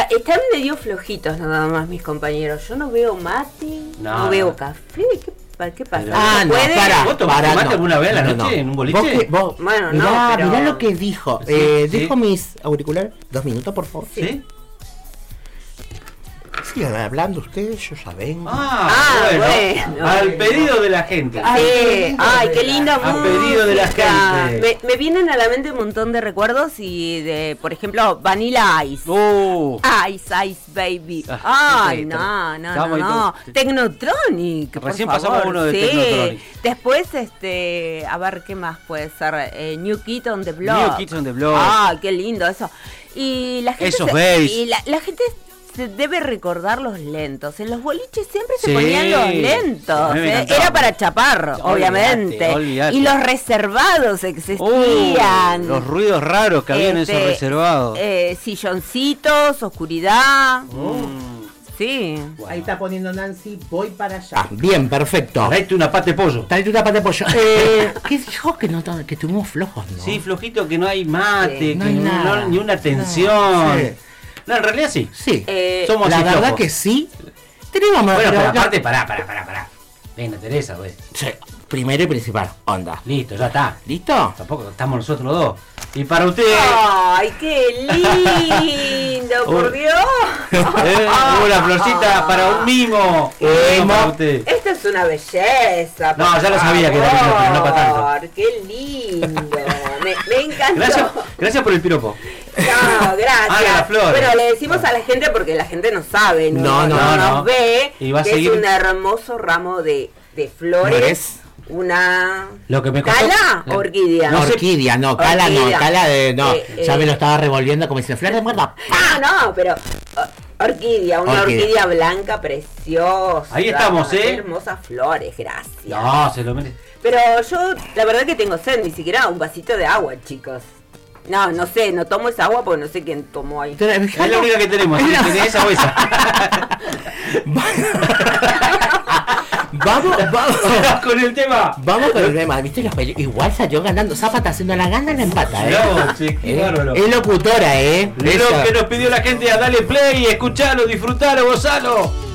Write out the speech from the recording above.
están medio flojitos nada más mis compañeros. Yo no veo mate, no veo café. ¿Qué pasa? No, ¿Vos tomaste mate alguna vez a la noche en un boliche? Bueno, mirá lo que dijo. Dejo mis auriculares. 2 minutos, por favor. ¿Sí? Sigan hablando ustedes, yo ya vengo. Bueno. Al pedido de la gente. Sí. Ay, qué linda música. Al pedido de la gente. Me vienen a la mente un montón de recuerdos y de, por ejemplo, Vanilla Ice. Ice Baby. Ay, no. Technotronic. Recién pasamos uno de Technotronic. Después, a ver qué más puede ser. New Kid on the Block. New Kids on the Block. Ah, qué lindo eso. Y la gente. Esos bass. Y la gente se debe recordar los lentos. En los boliches siempre se ponían los lentos. Era para chapar, obviamente. Olvidate. Y los reservados existían. Los ruidos raros que había en esos reservados. Silloncitos, oscuridad. Sí. Bueno. Ahí está poniendo Nancy, voy para allá. Bien, perfecto. Traete una pata de pollo. ¿Qué dijo que estuvimos flojos, no? Sí, flojito, que no hay mate, no hay nada. ni una tensión. Sí. No, en realidad sí. Sí. Somos la así verdad flojos. que sí. Tenemos más. Bueno, pero aparte, pará. Venga, Teresa, güey. Sí. Primero y principal, onda. Listo, ya está. ¿Listo? Tampoco estamos nosotros los dos. Y para usted. ¡Ay, qué lindo! ¡Por Dios! Una florcita para un mimo. Para usted. Esto es una belleza. No, ya lo sabía que era lindo, pero no para tanto. ¡Qué lindo! Me encantó. Gracias por el piropo. No, gracias. La flor. Bueno, le decimos a la gente porque la gente no sabe, no nos ve, y va a que seguir... es un hermoso ramo de flores. Una lo que me costó... ¿Cala o orquídea? No, orquídea, no, cala orquídea. No, cala de... No, ya me lo estaba revolviendo como si flor de muerda. No, pero orquídea, una orquídea blanca preciosa. Ahí estamos, Qué hermosas flores, gracias. No, se lo merece. Pero yo, la verdad que tengo sed, ni siquiera un vasito de agua, chicos. No sé, no tomo esa agua porque no sé quién tomó ahí. Es la única que tenemos, ¿sí? Esa o esa. Vamos con el tema. Vamos con el tema. ¿Viste las películas? Igual salió ganando. Zapata haciendo la gana la empata, Es locutora, Lo que nos pidió la gente a darle play, escuchalo, disfrutalo, gozalo.